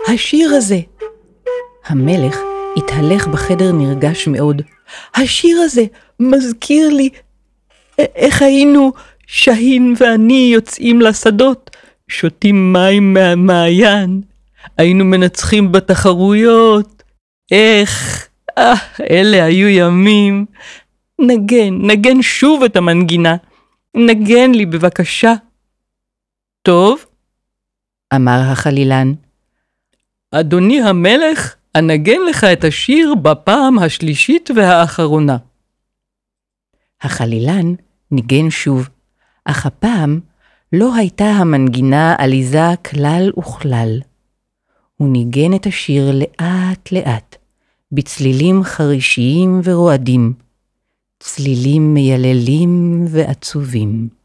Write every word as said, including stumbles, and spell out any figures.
השיר הזה. המלך התהלך בחדר נרגש מאוד. השיר הזה מזכיר לי איך היינו שהין ואני יוצאים לשדות, שותים מים מהמעיין, היינו מנצחים בתחרויות. איך, אה, אלה היו ימים. נגן, נגן שוב את המנגינה. נגן לי בבקשה. טוב, אמר החלילן. אדוני המלך, אנגן לך את השיר בפעם השלישית והאחרונה. החלילן ניגן שוב, אך הפעם לא הייתה המנגינה עליזה כלל וכלל. הוא ניגן את השיר לאט לאט, בצלילים חרישיים ורועדים, צלילים מייללים ועצובים.